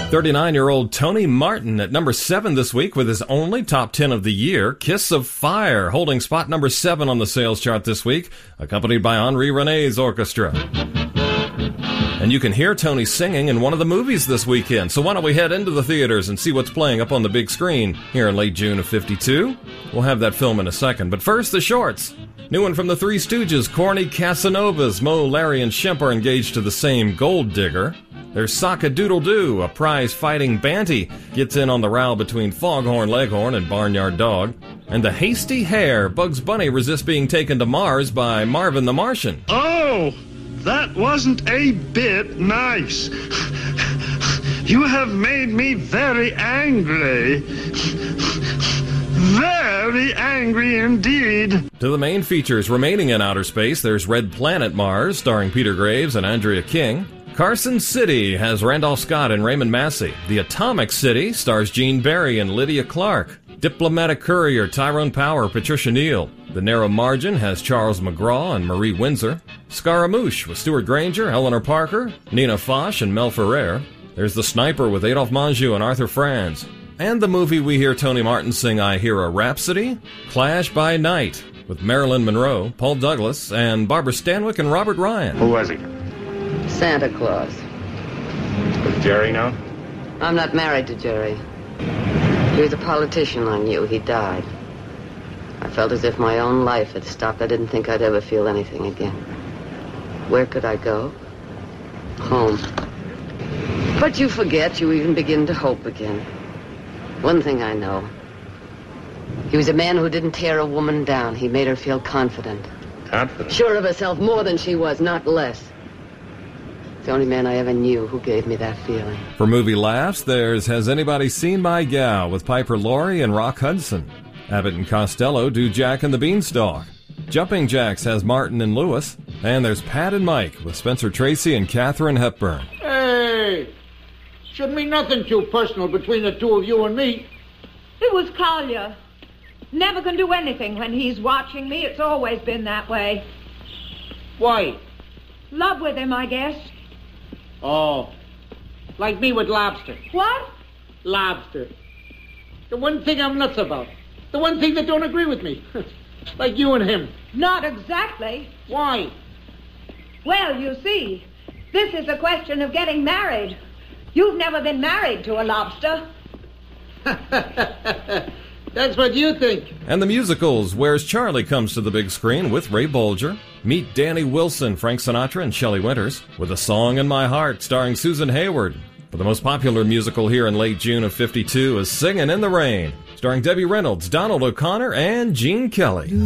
39-year-old Tony Martin at number 7 this week with his only top 10 of the year, Kiss of Fire, holding spot number 7 on the sales chart this week, accompanied by Henri René's orchestra. And you can hear Tony singing in one of the movies this weekend, so why don't we head into the theaters and see what's playing up on the big screen here in late June of 52? We'll have that film in a second, but first, the shorts. New one from the Three Stooges, Corny Casanovas. Moe, Larry, and Shemp are engaged to the same gold digger. There's Sock-a-Doodle-Doo, a prize-fighting Banty gets in on the row between Foghorn Leghorn and Barnyard Dog. And the Hasty Hare, Bugs Bunny resists being taken to Mars by Marvin the Martian. Oh, that wasn't a bit nice. You have made me very angry. Very angry indeed. To the main features remaining in outer space, there's Red Planet Mars, starring Peter Graves and Andrea King. Carson City has Randolph Scott and Raymond Massey. The Atomic City stars Gene Barry and Lydia Clark. Diplomatic Courier, Tyrone Power, Patricia Neal. The Narrow Margin has Charles McGraw and Marie Windsor. Scaramouche with Stuart Granger, Eleanor Parker, Nina Foch, and Mel Ferrer. There's The Sniper with Adolphe Menjou and Arthur Franz. And the movie we hear Tony Martin sing I Hear a Rhapsody, Clash by Night, with Marilyn Monroe, Paul Douglas, and Barbara Stanwyck and Robert Ryan. Who was he? Santa Claus. Does Jerry know? I'm not married to Jerry. He was a politician I knew. He died. I felt as if my own life had stopped. I didn't think I'd ever feel anything again. Where could I go? Home. But you forget, you even begin to hope again. One thing I know. He was a man who didn't tear a woman down. He made her feel confident. Confident? Sure of herself more than she was, not less. The only man I ever knew who gave me that feeling. For movie laughs, there's Has Anybody Seen My Gal with Piper Laurie and Rock Hudson. Abbott and Costello do Jack and the Beanstalk. Jumping Jacks has Martin and Lewis. And there's Pat and Mike with Spencer Tracy and Katharine Hepburn. Hey! Shouldn't be nothing too personal between the two of you and me. It was Collier. Never can do anything when he's watching me. It's always been that way. Why? Love with him, I guess. Oh, like me with lobster. What? Lobster. The one thing I'm nuts about. The one thing that don't agree with me. Like you and him. Not exactly. Why? Well, you see, this is a question of getting married. You've never been married to a lobster. That's what you think. And the musicals, Where's Charlie comes to the big screen with Ray Bolger. Meet Danny Wilson, Frank Sinatra, and Shelley Winters with A Song in My Heart starring Susan Hayward. But the most popular musical here in late June of 52 is Singin' in the Rain, starring Debbie Reynolds, Donald O'Connor, and Gene Kelly.